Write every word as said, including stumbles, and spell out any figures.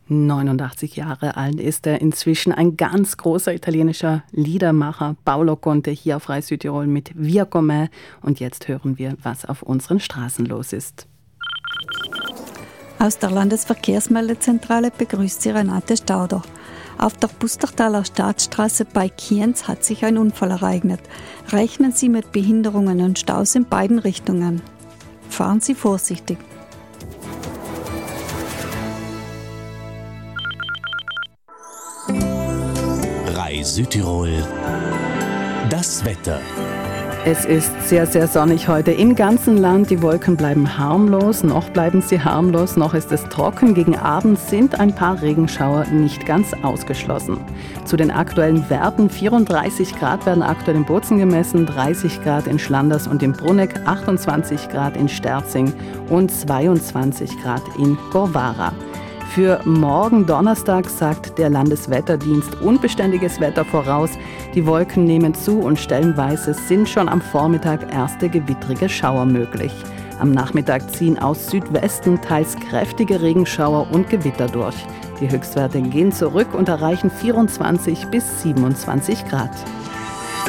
neunundachtzig Jahre alt ist er inzwischen, ein ganz großer italienischer Liedermacher. Paolo Conte hier auf Radio Südtirol mit Via con me. Und jetzt hören wir, was auf unseren Straßen los ist. Aus der Landesverkehrsmeldezentrale begrüßt Sie Renate Stauder. Auf der Pustertaler Staatsstraße bei Kienz hat sich ein Unfall ereignet. Rechnen Sie mit Behinderungen und Staus in beiden Richtungen. Fahren Sie vorsichtig. Rai Südtirol, das Wetter. Es ist sehr, sehr sonnig heute im ganzen Land. Die Wolken bleiben harmlos, noch bleiben sie harmlos, noch ist es trocken. Gegen Abend sind ein paar Regenschauer nicht ganz ausgeschlossen. Zu den aktuellen Werten: vierunddreißig Grad werden aktuell in Bozen gemessen, dreißig Grad in Schlanders und im Bruneck, achtundzwanzig Grad in Sterzing und zweiundzwanzig Grad in Gorvara. Für morgen Donnerstag sagt der Landeswetterdienst unbeständiges Wetter voraus. Die Wolken nehmen zu und stellenweise sind schon am Vormittag erste gewittrige Schauer möglich. Am Nachmittag ziehen aus Südwesten teils kräftige Regenschauer und Gewitter durch. Die Höchstwerte gehen zurück und erreichen vierundzwanzig bis siebenundzwanzig Grad.